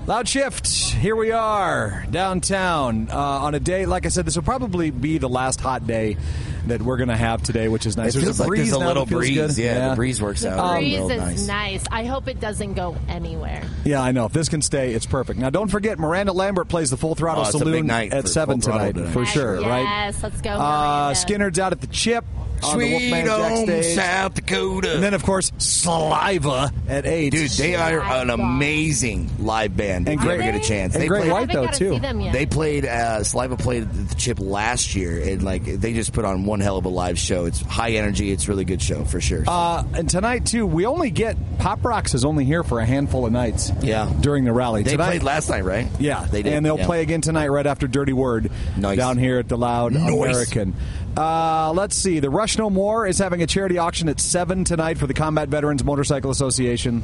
Loud Shift, here we are, downtown, on a day, like I said, this will probably be the last hot day that we're going to have today, which is nice. It feels like there's a little breeze. Yeah, the breeze works out. The breeze is nice. I hope it doesn't go anywhere. Yeah, I know. If this can stay, it's perfect. Now, don't forget, Miranda Lambert plays the Full Throttle Saloon at 7 tonight, for sure, right? Yes, let's go, Miranda. Skinner's out at the Chip. Sweet home, South Dakota. And then, of course, Saliva at 8. Dude, they are an amazing live band. And if you ever get a chance. And Great White, though, too. They played, Saliva played at the Chip last year, and they just put on one hell of a live show. It's high energy. It's a really good show, for sure. And tonight, too, we only get, Pop Rocks is only here for a handful of nights during the rally. They played last night, right? Yeah. They did. And they'll play again tonight right after Dirty Word down here at the Loud American. Let's see. The Rush No More is having a charity auction at 7 tonight for the Combat Veterans Motorcycle Association.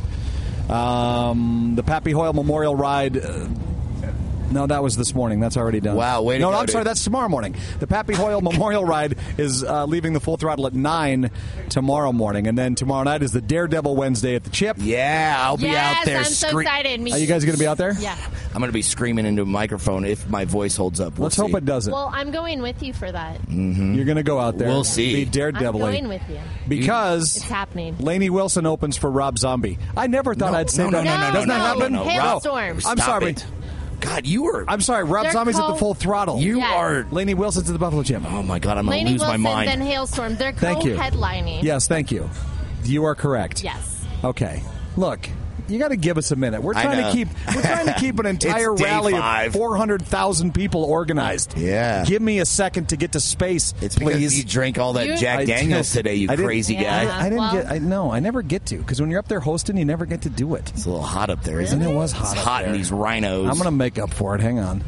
The Pappy Hoyle Memorial Ride... no, that was this morning. That's already done. Wow, way to go. No, I'm sorry. That's tomorrow morning. The Pappy Hoyle Memorial Ride is leaving the Full Throttle at 9 tomorrow morning. And then tomorrow night is the Daredevil Wednesday at the Chip. Yeah, I'll be out there. I'm so excited. Are you guys going to be out there? Yeah. I'm going to be screaming into a microphone if my voice holds up. Let's hope it doesn't. Well, I'm going with you for that. Mm-hmm. You're going to go out there. We'll see. Be Daredevil. I'm going with you. Because it's happening. Lainey Wilson opens for Rob Zombie. I never thought I'd say that. Doesn't that happen? Hailstorm. I'm sorry. God, you were... I'm sorry, Rob Zombie's at the Full Throttle. You are... Lainey Wilson's at the Buffalo Gym. Oh, my God, I'm going to lose my mind. Lainey Wilson, then Hailstorm. They're Thank you. co-headlining. Yes, thank you. You are correct. Yes. Okay. Look, you got to give us a minute. We're trying to keep an entire rally of 400,000 people organized. Yeah. Give me a second to get to space, it's please. Because you drank all that Jack Daniels today, you crazy guy. I never get to, because when you're up there hosting, you never get to do it. It's a little hot up there, isn't it? It was hot. It's hot in these rhinos. I'm going to make up for it. Hang on.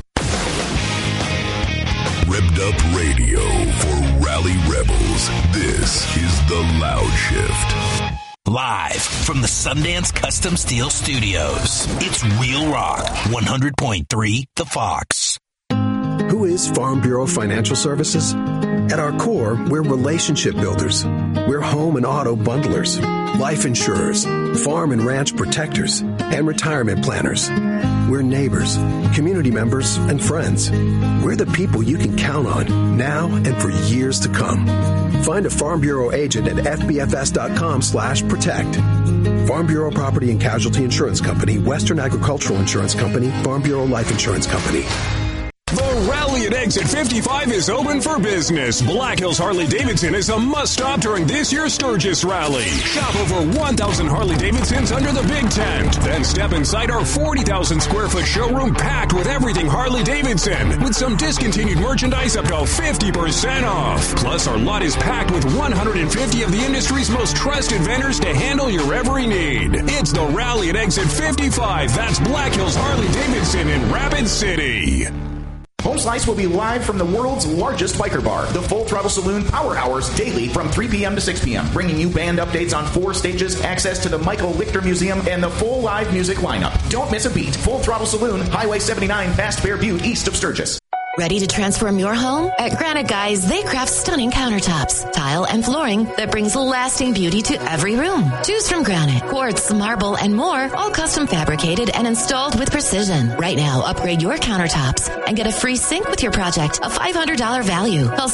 Revved Up Radio for Rally Rebels. This is The Loud Shift. Live from the Sundance Custom Steel Studios, it's Real Rock 100.3 The Fox. Who is Farm Bureau Financial Services? At our core, we're relationship builders. We're home and auto bundlers, life insurers, farm and ranch protectors, and retirement planners. We're neighbors, community members, and friends. We're the people you can count on now and for years to come. Find a Farm Bureau agent at fbfs.com/protect. Farm Bureau Property and Casualty Insurance Company, Western Agricultural Insurance Company, Farm Bureau Life Insurance Company. The Rally at Exit 55 is open for business. Black Hills Harley-Davidson is a must-stop during this year's Sturgis Rally. Shop over 1,000 Harley-Davidsons under the big tent. Then step inside our 40,000 square foot showroom packed with everything Harley-Davidson, with some discontinued merchandise up to 50% off. Plus, our lot is packed with 150 of the industry's most trusted vendors to handle your every need. It's the Rally at Exit 55. That's Black Hills Harley-Davidson in Rapid City. Home Slice will be live from the world's largest biker bar, the Full Throttle Saloon Power Hours, daily from 3 p.m. to 6 p.m., bringing you band updates on 4 stages, access to the Michael Lichter Museum, and the full live music lineup. Don't miss a beat. Full Throttle Saloon, Highway 79, past Bear Butte, east of Sturgis. Ready to transform your home? At Granite Guys, they craft stunning countertops, tile, and flooring that brings lasting beauty to every room. Choose from granite, quartz, marble, and more, all custom fabricated and installed with precision. Right now, upgrade your countertops and get a free sink with your project, a $500 value. Call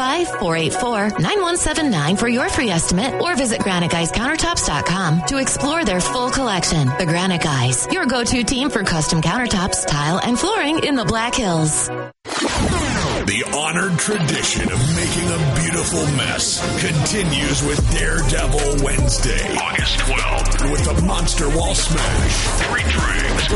605-484-9179 for your free estimate, or visit GraniteGuysCountertops.com to explore their full collection. The Granite Guys, your go-to team for custom countertops, tile, and flooring in the Black Hills. The honored tradition of making a beautiful mess continues with Daredevil Wednesday, August 12th, with the Monster Wall Smash. 3 drinks,